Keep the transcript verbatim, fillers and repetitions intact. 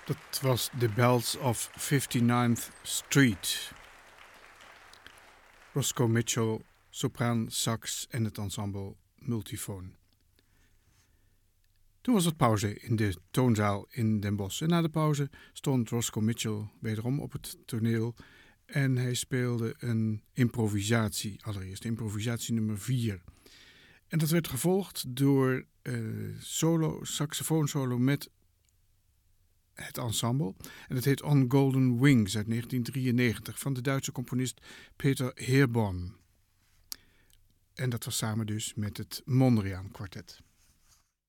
Dat was The Bells of fifty-ninth Street. Roscoe Mitchell, sopraan, sax en het ensemble multifoon. Toen was het pauze in de toonzaal in Den Bosch. En na de pauze stond Roscoe Mitchell wederom op het toneel. En hij speelde een improvisatie, allereerst improvisatie nummer vier. En dat werd gevolgd door uh, solo, saxofoonsolo met het ensemble. En dat heet On Golden Wings uit negentien drieënnegentig van de Duitse componist Peter Heerborn. En dat was samen dus met het Mondriaan kwartet.